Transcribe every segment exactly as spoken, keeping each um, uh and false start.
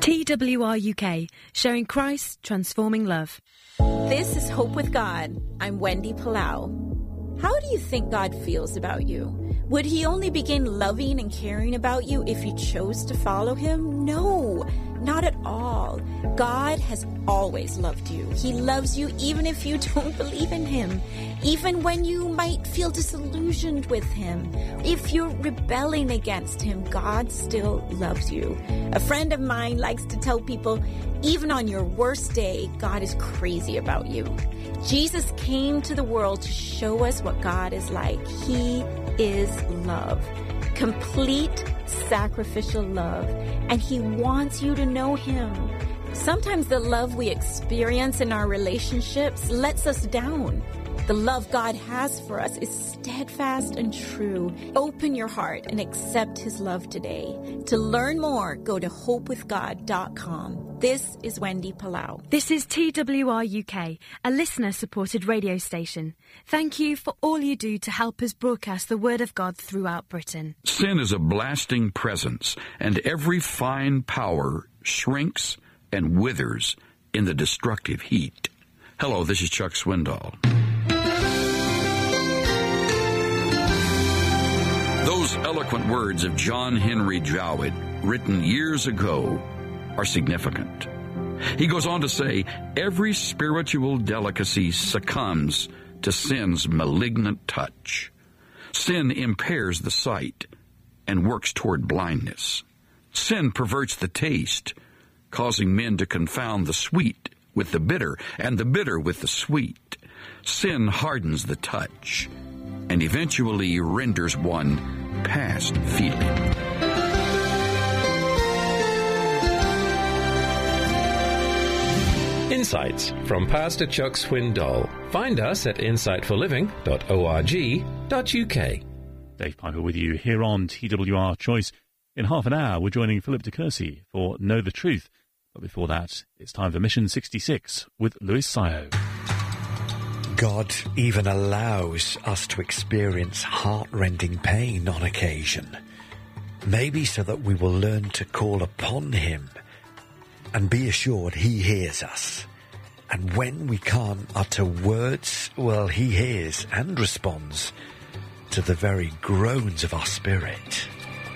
T W R U K, showing Christ transforming love. This is Hope with God. I'm Wendy Palau. How do you think God feels about you? Would he only begin loving and caring about you if you chose to follow him? No, not at all. God has always loved you. He loves you even if you don't believe in him, even when you might feel disillusioned with him. If you're rebelling against him, God still loves you. A friend of mine likes to tell people, even on your worst day, God is crazy about you. Jesus came to the world to show us what God is like. He is love, complete sacrificial love, and he wants you to know him. Sometimes the love we experience in our relationships lets us down. The love God has for us is steadfast and true. Open your heart and accept his love today. To learn more, go to hope with god dot com. This is Wendy Palau. This is T W R U K, a listener-supported radio station. Thank you for all you do to help us broadcast the Word of God throughout Britain. Sin is a blasting presence, and every fine power shrinks and withers in the destructive heat. Hello, this is Chuck Swindoll. Those eloquent words of John Henry Jowett, written years ago, are significant. He goes on to say, every spiritual delicacy succumbs to sin's malignant touch. Sin impairs the sight and works toward blindness. Sin perverts the taste, causing men to confound the sweet with the bitter and the bitter with the sweet. Sin hardens the touch and eventually renders one past feeling. Insights from Pastor Chuck Swindoll. Find us at insight for living dot org dot U K. Dave Piper with you here on T W R Choice. In half an hour, we're joining Philip DeCourcy for Know the Truth. But before that, it's time for Mission sixty-six with Louis Sayo. God even allows us to experience heart-rending pain on occasion, maybe so that we will learn to call upon him and be assured he hears us. And when we can't utter words, well, he hears and responds to the very groans of our spirit.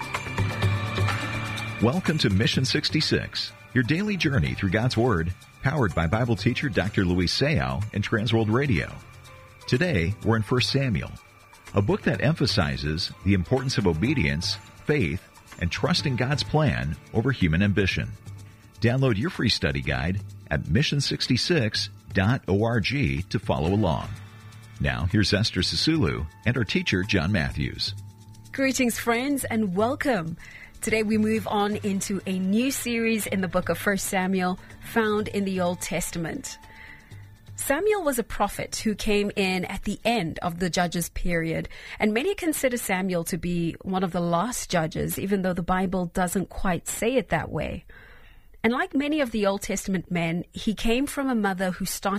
Welcome to Mission sixty-six, your daily journey through God's Word, powered by Bible teacher Doctor Louis Sayo and Transworld Radio. Today, we're in First Samuel, a book that emphasizes the importance of obedience, faith, and trusting God's plan over human ambition. Download your free study guide at mission sixty-six dot org to follow along. Now, here's Esther Sisulu and our teacher, John Matthews. Greetings, friends, and welcome. Today we move on into a new series in the book of First Samuel, found in the Old Testament. Samuel was a prophet who came in at the end of the judges period, and many consider Samuel to be one of the last judges, even though the Bible doesn't quite say it that way. And like many of the Old Testament men, he came from a mother who started